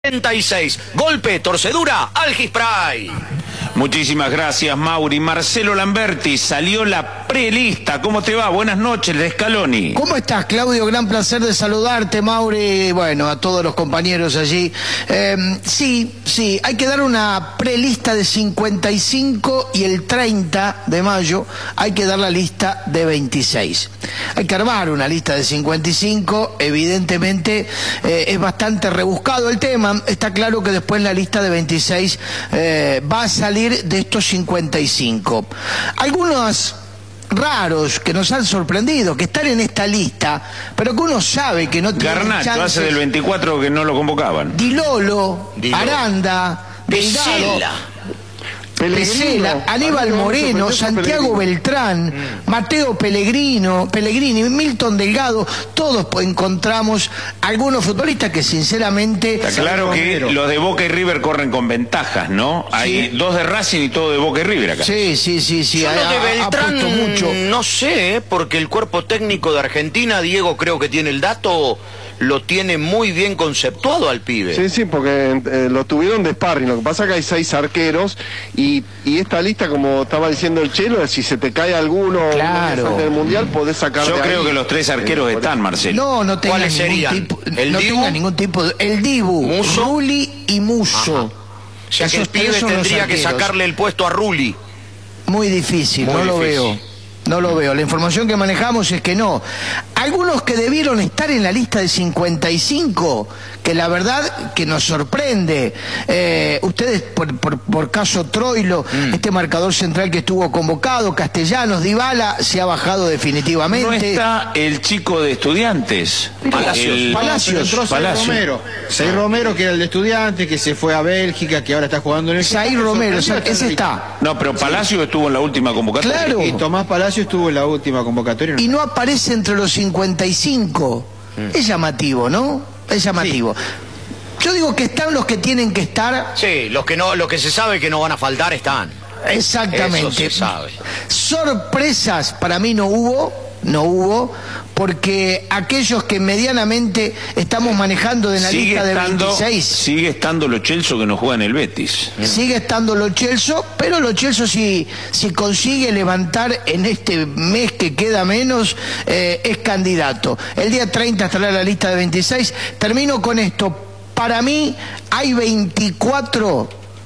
36. Golpe, torcedura, Algispray. Muchísimas gracias, Mauri. Marcelo Lamberti, salió la prelista. ¿Cómo te va? Buenas noches, de Scaloni. ¿Cómo estás, Claudio? Gran placer de saludarte, Mauri. Bueno, a todos los compañeros allí. Sí, hay que dar una prelista de 55 y el 30 de mayo hay que dar la lista de 26. Hay que armar una lista de 55, evidentemente es bastante rebuscado el tema. Está claro que después la lista de 26 va a salir de estos 55. Algunos raros que nos han sorprendido, que están en esta lista, pero que uno sabe que no tienen Garnacho, chances. hace del 24 que no lo convocaban. Dilolo, Aranda, Delgado, Pesela, Aníbal Moreno, Santiago Beltrán, Mateo Pellegrini, Milton Delgado, todos encontramos algunos futbolistas que sinceramente... Está claro que los de Boca y River corren con ventajas, ¿no? Hay dos de Racing y todo de Boca y River acá. Sí. Yo lo de Beltrán mucho. No sé, porque el cuerpo técnico de Argentina, Diego creo que tiene el dato, lo tiene muy bien conceptuado al pibe. Sí, porque lo tuvieron de sparring. Lo que pasa es que hay 6 arqueros y esta lista, como estaba diciendo el Chelo, si se te cae alguno del Mundial, podés sacar. Yo de creo ahí. Que los 3 arqueros están, Marcelo. No tenga ¿Cuáles serían? ningún tipo de... El Dibu, ¿Musso? Rulli y Musso. Ajá. O sea que el pibe tendría que sacarle el puesto a Rulli. Muy difícil, Muy no lo difícil. veo. No lo veo. La información que manejamos es que no. Algunos que debieron estar en la lista de 55, que la verdad que nos sorprende. Ustedes, por caso Troilo, este marcador central que estuvo convocado, Castellanos, Dybala, se ha bajado definitivamente. No está el chico de Estudiantes. Palacios. Zair Romero, que era el de Estudiantes, que se fue a Bélgica, que ahora está jugando en el... Zair Romero, ese está. No, pero Palacio estuvo en la última convocatoria. Claro. Y Tomás Palacio estuvo en la última convocatoria. Y no aparece entre los 55. Es llamativo, ¿no? Es llamativo. Sí. Yo digo que están los que tienen que estar. Sí, los que se sabe que no van a faltar están. Exactamente. Eso se sabe. Sorpresas para mí no hubo, porque aquellos que medianamente estamos manejando en la lista de 26... Sigue estando Lo Celso, que no juega en el Betis. Sigue estando Lo Celso, pero Lo Celso si consigue levantar en este mes que queda menos, es candidato. El día 30 estará la lista de 26. Termino con esto. Para mí hay 24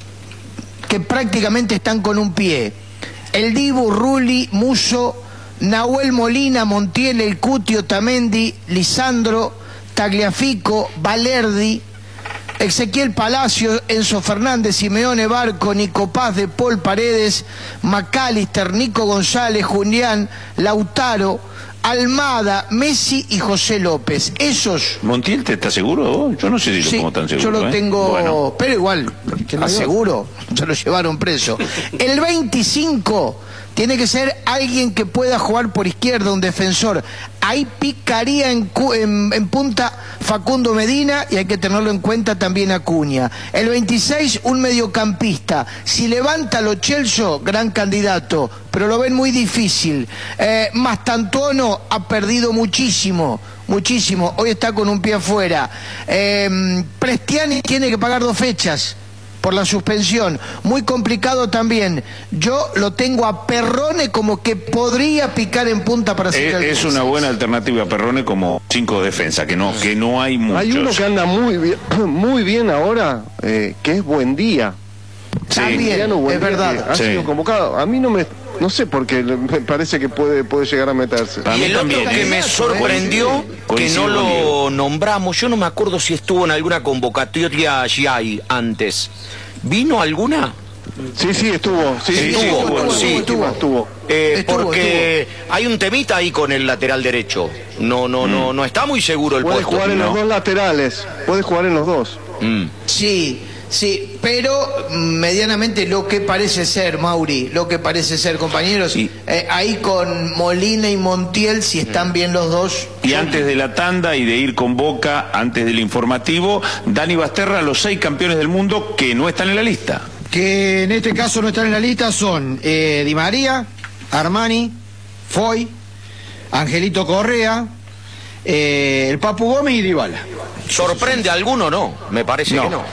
que prácticamente están con un pie. El Dibu, Rulli, Musso, Nahuel Molina, Montiel, El Cuti, Otamendi, Lisandro, Tagliafico, Valerdi, Ezequiel Palacio, Enzo Fernández, Simeone Barco, Nico Paz, De Paul, Paredes, McAllister, Nico González, Julián, Lautaro, Almada, Messi y José López. Esos... ¿Montiel te está seguro? Yo no sé si lo pongo tan seguro. Yo lo tengo, bueno. pero igual, aseguro, se lo llevaron preso. El 25 tiene que ser alguien que pueda jugar por izquierda, un defensor. Ahí picaría en punta Facundo Medina y hay que tenerlo en cuenta también Acuña. El 26, un mediocampista. Si levanta Lo Celso, gran candidato, pero lo ven muy difícil. Mastantuono ha perdido muchísimo. Hoy está con un pie afuera. Prestiani tiene que pagar 2 fechas por la suspensión, muy complicado también. Yo lo tengo a Perrone como que podría picar en punta para hacer Es una buena alternativa a Perrone como 5 de defensa, que no hay muchos. Hay uno que anda muy bien ahora, que es Buendía. Sí. También, es verdad. Ha sido convocado. A mí no sé por qué me parece que puede llegar a meterse. Y el otro que me sorprendió, que no lo nombramos, yo no me acuerdo si estuvo en alguna convocatoria allí antes. ¿Vino alguna? Sí, estuvo. Estuvo. Porque hay un temita ahí con el lateral derecho. No está muy seguro el puede puesto. Puede jugar en los dos laterales. Puede jugar en los dos. Sí, pero medianamente lo que parece ser, Mauri, compañeros, sí. Ahí con Molina y Montiel, si están bien los dos. Y antes de la tanda y de ir con Boca, antes del informativo, Dani Basterra, los 6 campeones del mundo que no están en la lista. Que en este caso no están en la lista son Di María, Armani, Foy, Angelito Correa, el Papu Gómez y Dybala. ¿Sorprende a alguno? No, me parece que no.